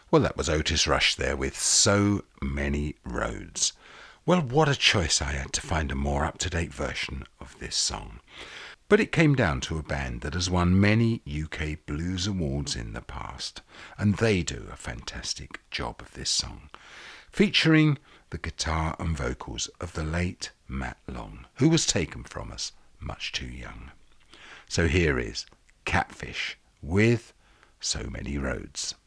Well, that was Otis Rush there with So Many Roads. Well, what a choice I had to find a more up-to-date version of this song. But it came down to a band that has won many UK Blues Awards in the past, and they do a fantastic job of this song, featuring the guitar and vocals of the late Matt Long, who was taken from us much too young. So here is Catfish with So Many Roads.